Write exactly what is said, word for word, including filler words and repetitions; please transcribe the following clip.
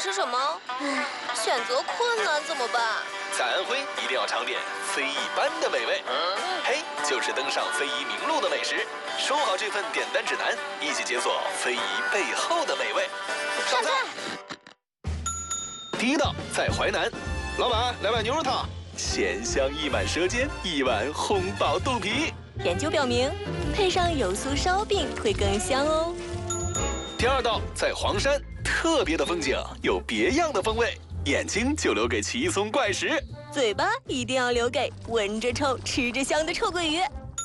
吃什么？唉，选择困难怎么办？ 在安徽一定要尝点非一般的美味，嘿，就是登上非遗名录的美食。收好这份点单指南，一起解锁非遗背后的美味。 上菜。 第一道在淮南，老板来碗牛肉汤，鲜香溢满舌尖，一碗烘饱肚皮。 研究表明，配上油酥烧饼会更香哦。 第二道在黄山，特别的风景有别样的风味，眼睛就留给奇松怪石， 嘴巴一定要留给闻着臭、吃着香的臭鳜鱼。